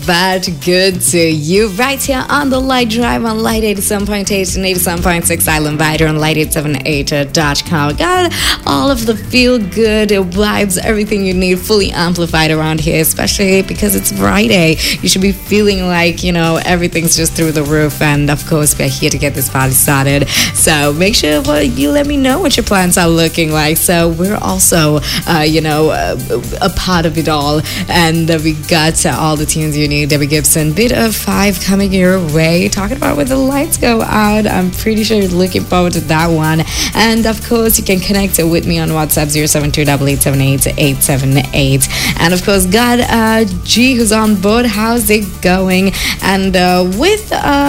But good to you right here on the Light Drive on Light 87.8 and 87.6 Island Vider on light878.com. Got all of the feel good vibes, everything you need fully amplified around here, especially because it's Friday. You should be feeling like, everything's just through the roof. And of course, we're here to get this party started. So make sure you let me know what your plans are looking like. So we're also, a part of it all. And we got all the tunes you need. Debbie Gibson, Bit of 5 coming your way, talking about when the lights go out. I'm pretty sure you're looking forward to that one. And of course, you can connect with me on WhatsApp 072-8878-878. And of course, got G who's on board. How's it going? And with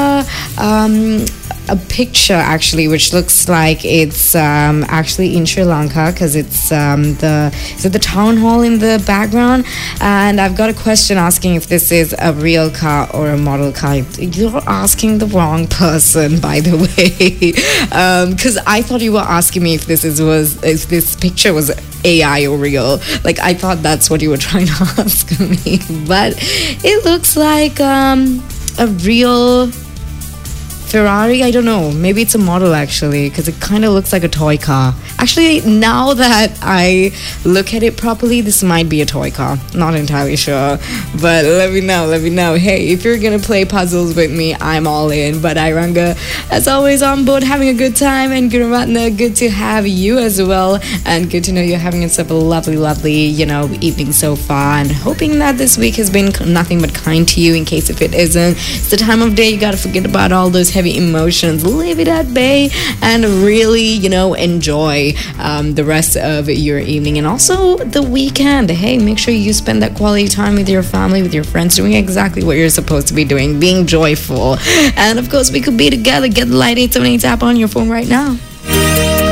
a picture actually, which looks like it's actually in Sri Lanka, because it's the town hall in the background. And I've got a question asking if this is a real car or a model car. You're asking the wrong person, by the way, because I thought you were asking me if this picture was AI or real. Like, I thought that's what you were trying to ask me, but it looks like a real Ferrari. I don't know, maybe it's a model actually, because it kind of looks like a toy car. Actually, now that I look at it properly, this might be a toy car. Not entirely sure, but let me know. Hey, if you're gonna play puzzles with me, I'm all in. But Iranga, as always, on board, having a good time. And Gururatna, good to have you as well, and good to know you're having yourself a lovely evening so far, and hoping that this week has been nothing but kind to you. In case if it isn't, it's the time of day you gotta forget about all those heavy emotions, leave it at bay, and really enjoy the rest of your evening and also the weekend. Hey, make sure you spend that quality time with your family, with your friends, doing exactly what you're supposed to be doing, being joyful. And of course, we could be together. Get the Light 878 app on your phone right now.